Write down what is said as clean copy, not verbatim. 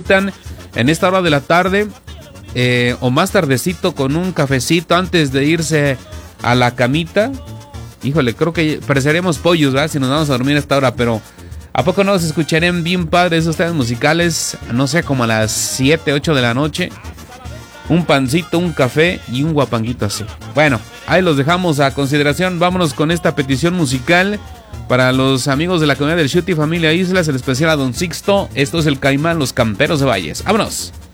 disfrutan en esta hora de la tarde o más tardecito con un cafecito antes de irse a la camita. Híjole, creo que pareceríamos pollos, ¿verdad? Si nos vamos a dormir a esta hora, pero ¿a poco no se escucharían bien padres esos temas musicales? No sé, como a las 7, 8 de la noche. Un pancito, un café y un guapanguito así. Bueno, ahí los dejamos a consideración. Vámonos con esta petición musical para los amigos de la comunidad del Shuti Familia Islas, el especial a Don Sixto. Esto es el Caimán, los Camperos de Valles. ¡Vámonos!